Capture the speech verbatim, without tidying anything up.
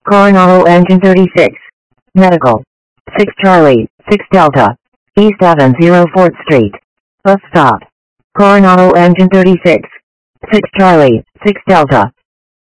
Coronado Engine thirty-six. Medical. six Charlie, six Delta. East Avenue zero fourth Street. Bus stop. Coronado Engine thirty-six. six Charlie, six Delta.